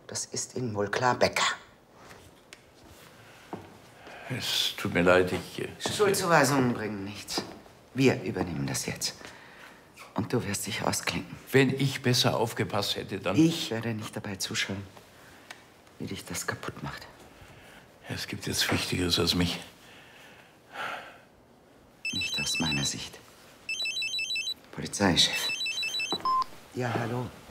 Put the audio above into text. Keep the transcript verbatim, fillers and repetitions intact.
Das ist Ihnen wohl klar, Becker. Es tut mir leid, ich... Äh, Schuldzuweisungen bringen nichts. Wir übernehmen das jetzt. Und du wirst dich ausklinken. Wenn ich besser aufgepasst hätte, dann... Ich werde nicht dabei zuschauen, wie dich das kaputt macht. Es gibt jetzt Wichtigeres als mich. Nicht aus meiner Sicht. Polizeichef. Ja, hallo.